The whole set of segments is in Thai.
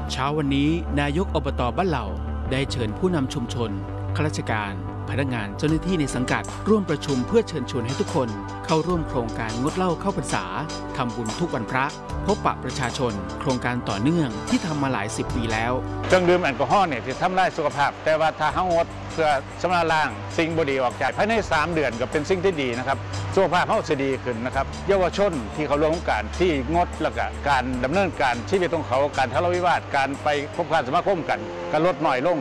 เช้าวันนี้นายกอบต.บ้านเหล่าได้เชิญผู้นำชุมชนข้าราชการพนักงานเจ้าหน้าที่ในสังกัดร่วมประชุมเพื่อเชิญชวนให้ทุกคนเข้าร่วมโครงการงดเหล้าเข้าพรรษาทำบุญทุกวันพระพบปะประชาชนโครงการต่อเนื่องที่ทำมาหลาย10 ปีแล้วเครื่องดื่มแอลกอฮอล์เนี่ยจะทำลายสุขภาพแต่ว่าถ้าเฮางดเพื่อชำระล้างสิ่งบ่ดีออกจากภายใน3 เดือนก็เป็นสิ่งที่ดีนะครับสุขภาพเฮาจะดีขึ้นนะครับเยาวชนที่เขาร่วมการที่งดแล้วก็การดำเนินการชีวิตของเขาการทะเลาะวิวาทการไปพบปะสมาคมกันก็ลดน้อยลง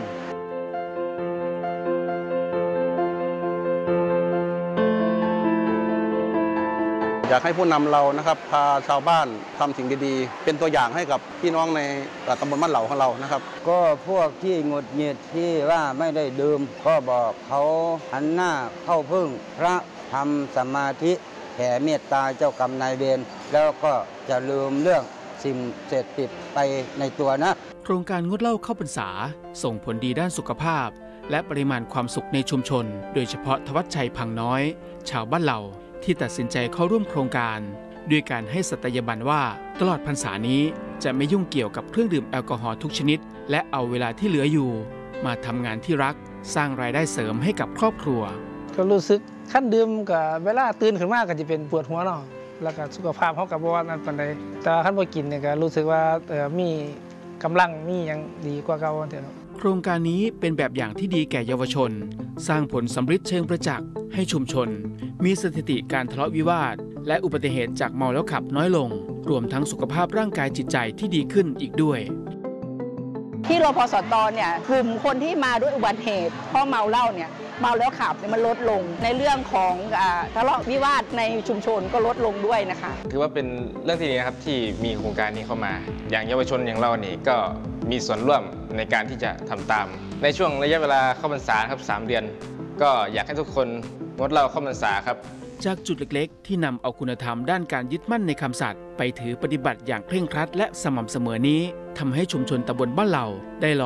อยากให้ผู้นำเรานะครับพาชาวบ้านทำสิ่งดีๆเป็นตัวอย่างให้กับพี่น้องในตำบลบ้านเหล่าของเรานะครับก็พวกที่หงุดหงิดที่ว่าไม่ได้ดื่มก็บอกเขาหันหน้าเข้าพึ่งพระทำสมาธิแผ่เมตตาเจ้ากรรมนายเวรแล้วก็จะลืมเรื่องสิ่งเสพติดไปในตัวนะโครงการงดเหล้าเข้าพรรษาส่งผลดีด้านสุขภาพและปริมาณความสุขในชุมชนโดยเฉพาะทวัชชัยพังน้อยชาวบ้านเหล่าที่ตัดสินใจเข้าร่วมโครงการด้วยการให้สัตยาบันว่าตลอดพรรษานี้จะไม่ยุ่งเกี่ยวกับเครื่องดื่มแอลกอฮอล์ทุกชนิดและเอาเวลาที่เหลืออยู่มาทำงานที่รักสร้างรายได้เสริมให้กับครอบครัวก็รู้สึกขั้นดื่มกับเวลาตื่นขึ้นมาก็จะเป็นปวดหัวเนาะแล้วก็สุขภาพเขากับว่านั้นปานใดแต่ขั้นพอกินเนี่ยก็รู้สึกว่ามีกำลังมีอย่างดีกว่าเก่าเถอะโครงการนี้เป็นแบบอย่างที่ดีแก่เยาวชนสร้างผลสำฤทธิ์เชิงประจักษ์ให้ชุมชนมีสถิติการทะเลาะวิวาทและอุบัติเหตุจากเมาแล้วขับน้อยลงรวมทั้งสุขภาพร่างกายจิตใจที่ดีขึ้นอีกด้วยที่รพสตเนี่ยกลุ่มคนที่มาด้วยอุบัติเหตุเพราะเมาเหล้าเนี่ยเมาแล้วขับมันลดลงในเรื่องของทะเลาะวิวาทในชุมชนก็ลดลงด้วยนะคะถือว่าเป็นเรื่องที่ดีนะครับที่มีโครงการนี้เข้ามาอย่างเยาวชนอย่างเรานี่ก็มีส่วนร่วมในการที่จะทำตามในช่วงระยะเวลาเข้าพรรษาครับ3 เดือนก็อยากให้ทุกคนงดเหล้าเข้าพรรษาครับจากจุดเล็กๆที่นำเอาคุณธรรมด้านการยึดมั่นในคำสัตย์ไปถือปฏิบัติอย่างเคร่งครัดและสม่ำเสมอนี้ทำให้ชุมชนตำบลบ้านเหล่าได้